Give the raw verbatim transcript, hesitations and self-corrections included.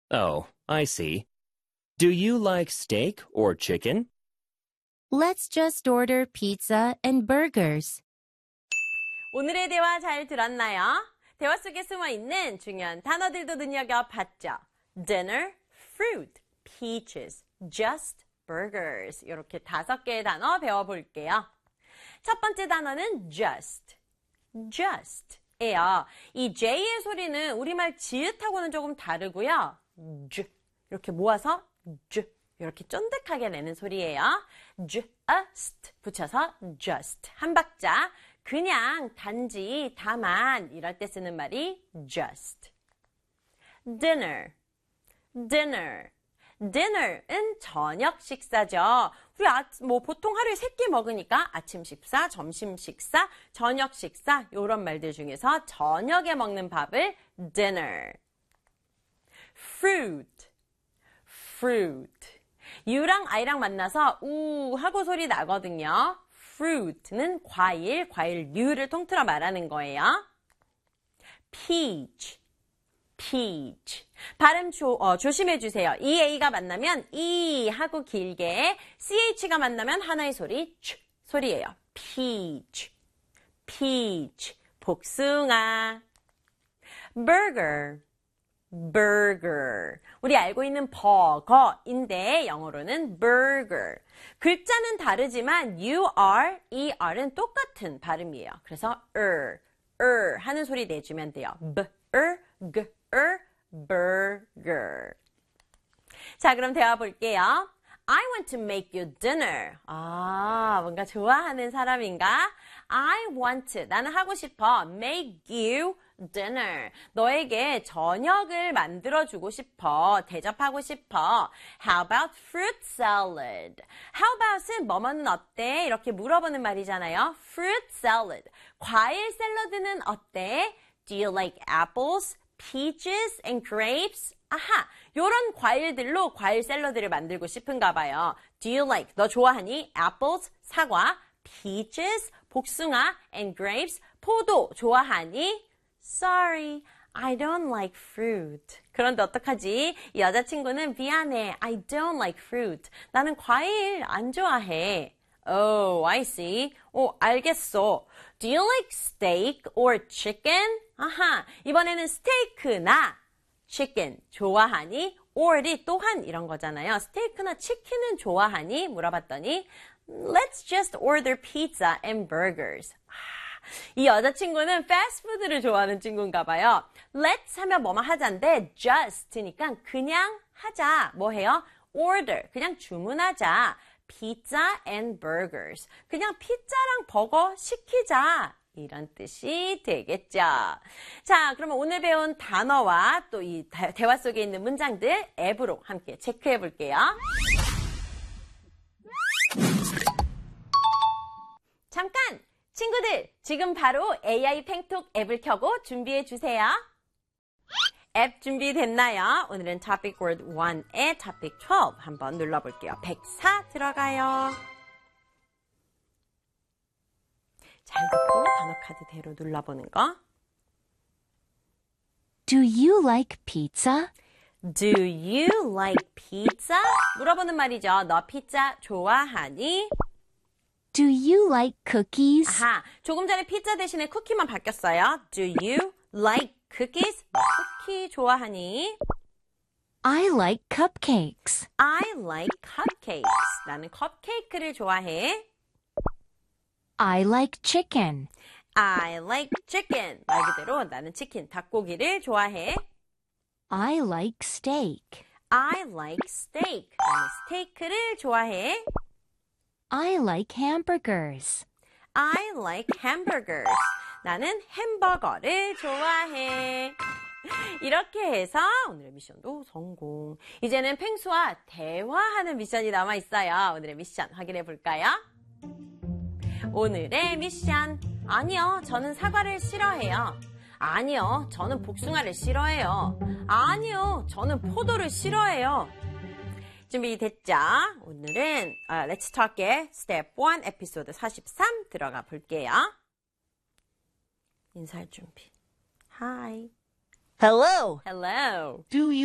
Oh, I see. Do you like steak or chicken? Let's just order pizza and burgers. 오늘의 대화 잘 들었나요? 대화 속에 숨어있는 중요한 단어들도 눈여겨봤죠. Dinner, fruit, peaches, just, burgers. 이렇게 다섯 개의 단어 배워볼게요. 첫 번째 단어는 just, just예요. 이 J의 소리는 우리말 지읒하고는 조금 다르고요. j, 이렇게 모아서 j, 이렇게 쫀득하게 내는 소리예요. just 붙여서 just. 한 박자. 그냥, 단지, 다만 이럴 때 쓰는 말이 just. dinner, dinner. dinner은 저녁 식사죠. 우리 아, 뭐 보통 하루에 세 끼 먹으니까 아침 식사, 점심 식사, 저녁 식사 이런 말들 중에서 저녁에 먹는 밥을 dinner. fruit, fruit. U랑 I랑 만나서 우 하고 소리 나거든요. fruit는 과일, 과일류를 통틀어 말하는 거예요. peach, peach. 발음 조, 어, 조심해 주세요. 이에이가 만나면 이 하고 길게, 씨에이치가 만나면 하나의 소리, 치 소리예요. peach, peach. 복숭아. burger, burger. 우리 알고 있는 버거인데 영어로는 burger. 글자는 다르지만 U-R, E-R은 똑같은 발음이에요. 그래서 er, er 하는 소리 내주면 돼요. b-er, g-er, burger. 자, 그럼 대화 볼게요. I want to make you dinner. 아, 뭔가 좋아하는 사람인가? I want to, 나는 하고 싶어. make you dinner. 너에게 저녁을 만들어주고 싶어. 대접하고 싶어. How about fruit salad? How about은 뭐뭐는 어때? 이렇게 물어보는 말이잖아요. fruit salad. 과일 샐러드는 어때? Do you like apples, peaches, and grapes? 아하, 요런 과일들로 과일 샐러드를 만들고 싶은가 봐요. Do you like, 너 좋아하니? apples, 사과, peaches, 복숭아, and grapes, 포도 좋아하니? Sorry, I don't like fruit. 그런데 어떡하지? 이 여자친구는 미안해. I don't like fruit. 나는 과일 안 좋아해. Oh, I see. 오, 알겠어. Do you like steak or chicken? 아하, 이번에는 스테이크나 chicken 좋아하니? or이 또한 이런 거잖아요. 스테이크나 치킨은 좋아하니? 물어봤더니 Let's just order pizza and burgers. 이 여자친구는 패스트푸드를 좋아하는 친구인가 봐요. Let's 하면 뭐뭐 하자인데 just니까 그냥 하자. 뭐 해요? order, 그냥 주문하자. pizza and burgers. 그냥 피자랑 버거 시키자. 이런 뜻이 되겠죠. 자, 그러면 오늘 배운 단어와 또 이 대화 속에 있는 문장들 앱으로 함께 체크해 볼게요. 잠깐! 친구들, 지금 바로 에이아이 팽톡 앱을 켜고 준비해 주세요. 앱 준비됐나요? 오늘은 Topic Word 일의 Topic 십이 한번 눌러볼게요. 백사 들어가요. 잘 듣고 단어 카드대로 눌러보는 거. Do you like pizza? Do you like pizza? 물어보는 말이죠. 너 피자 좋아하니? Do you like cookies? 아하, 조금 전에 피자 대신에 쿠키만 바뀌었어요. Do you like cookies? 너 쿠키 좋아하니? I like cupcakes. I like cupcakes. 나는 컵케이크를 좋아해. I like chicken. I like chicken. 말 그대로 나는 치킨, 닭고기를 좋아해. I like steak. I like steak. 나는 스테이크를 좋아해. I like hamburgers. I like hamburgers. 나는 햄버거를 좋아해. 이렇게 해서 오늘의 미션도 성공. 이제는 펭수와 대화하는 미션이 남아있어요. 오늘의 미션 확인해 볼까요? 오늘의 미션. 아니요, 저는 사과를 싫어해요. 아니요, 저는 복숭아를 싫어해요. 아니요, 저는 포도를 싫어해요. 준비됐죠? 오늘은 uh, Let's Talk의 Step 일 에피소드 사십삼 들어가 볼게요. 인사할 준비. Hi. Hello. Hello. Do you